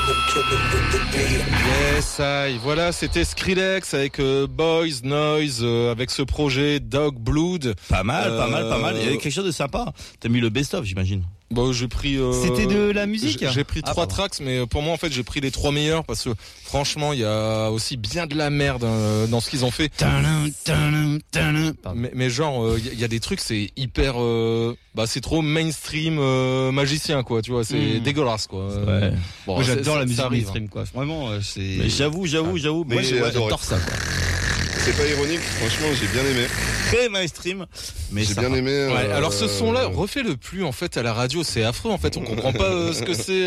Yes, I. Voilà, c'était Skrillex avec Boys Noise, avec ce projet Dog Blood. Pas mal. Il y avait quelque chose de sympa. T'as mis le best-of, j'imagine. Bon, j'ai pris. C'était de la musique. J'ai pris 3 tracks, mais pour moi, en fait, j'ai pris les 3 meilleurs parce que franchement, il y a aussi bien de la merde dans ce qu'ils ont fait. Mais genre, il y a des trucs, c'est hyper. C'est trop mainstream magicien, quoi. Tu vois, c'est dégueulasse, quoi. Ouais. Bon, moi, j'adore la musique arrive, mainstream, quoi. Vraiment, c'est. Mais j'avoue. Mais moi, j'adore ça, quoi. C'est pas ironique, franchement, j'ai bien aimé. Très mainstream, mais j'ai bien aimé. Ouais, alors ce son-là, refais-le plus en fait à la radio, c'est affreux en fait, on comprend pas ce que c'est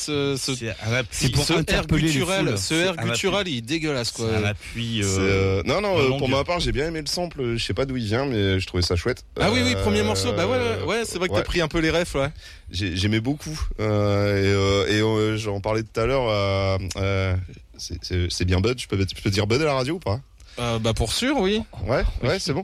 c'est pour interpeller les foules. Ce air guttural, il est dégueulasse quoi. C'est un appui. Non, pour ma part, j'ai bien aimé le sample. Je sais pas d'où il vient, mais je trouvais ça chouette. Ah oui, premier morceau. Bah ouais, c'est vrai que t'as pris un peu les refs, ouais. J'aimais beaucoup. J'en parlais tout à l'heure. C'est bien Bud. Je peux dire Bud à la radio ou pas? Pour sûr, oui. Ouais, c'est bon.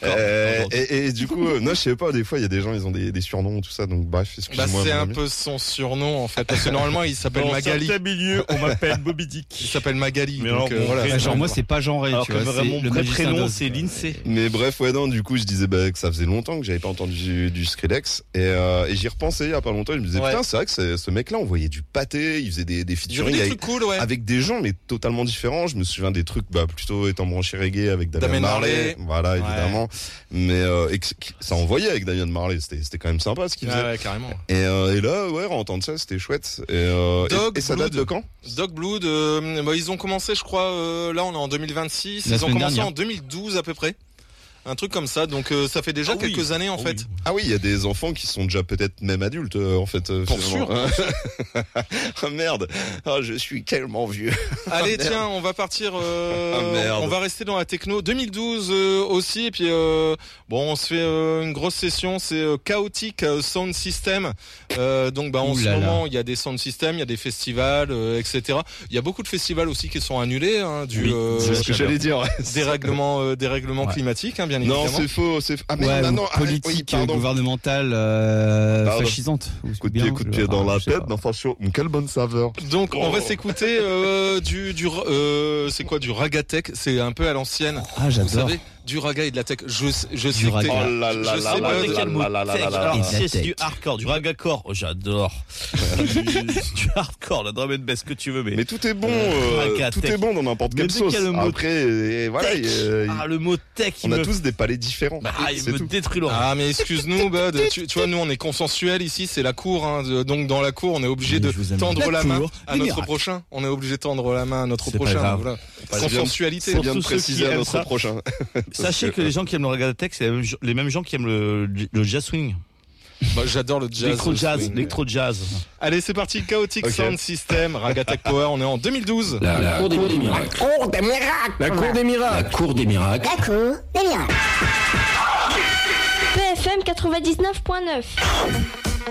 Et du coup, non, je sais pas, des fois, il y a des gens, ils ont des surnoms, tout ça, donc bref, excuse-moi. C'est un peu son surnom, en fait, parce que normalement, il s'appelle Magali. Dans milieu, on m'appelle Bobby Dick. Il s'appelle Magali. Mais donc, voilà. Genre, moi, c'est pas genré, tu vois. Mon vrai prénom, c'est Lindsay. Mais bref, du coup, je disais, que ça faisait longtemps que j'avais pas entendu du Skrillex, et j'y repensais il y a pas longtemps, je me disais, putain, c'est vrai que ce mec-là, on voyait du pâté, il faisait des featuring avec des gens, mais totalement différents. Je me souviens des trucs, plutôt étant branché reggae avec Damian Marley, voilà, évidemment. Mais ça envoyait avec Damian Marley, c'était quand même sympa ce qu'il faisait. Ouais, carrément. Et là, entendre ça, c'était chouette. Et ça date de quand? Dog Blood, ils ont commencé, je crois, là on est en 2026, ils ont commencé en 2012 à peu près. Un truc comme ça, donc ça fait déjà quelques années en fait. Oui. Ah oui, il y a des enfants qui sont déjà peut-être même adultes en fait. Pour sûr. Oh merde, je suis tellement vieux. Allez tiens, on va partir, on va rester dans la techno. 2012 aussi, et puis on se fait une grosse session, c'est Chaotic Sound System. Donc en ce moment il y a des sound systems, il y a des festivals, etc. Il y a beaucoup de festivals aussi qui sont annulés, c'est ce que j'allais dire. Dérèglement climatique, bien évidemment. Non, c'est faux. Politique gouvernementale fascisante. Coup de pied dans la tête, quelle bonne saveur. Donc on va s'écouter c'est quoi, du ragatech, c'est un peu à l'ancienne. Ah, j'adore. Vous savez, du raga et de la tech. Je sais que c'est du hardcore, du ragacore. Oh, j'adore. Du hardcore, la drum and bass que tu veux, mais tout est bon. Tout est bon dans n'importe quelle sauce. Après, voilà. Le mot tech. On a tous des palais différents. Il me détruit l'oreille. Ah mais excuse-nous, Bud. Tu vois, nous on est consensuel ici, c'est la cour. Donc dans la cour, on est obligé de tendre la main à notre prochain. On est obligé de tendre la main à notre prochain. Voilà. Consensualité. C'est bien de préciser à notre prochain. Sachez que les gens qui aiment le ragatech, c'est les mêmes gens qui aiment le jazz swing. J'adore le jazz. L'électro jazz. Allez, c'est parti. Chaotic Sound System, Ragatech Power. On est en 2012. La cour des miracles. La cour des miracles. La cour des miracles. La cour des miracles. PFM 99.9.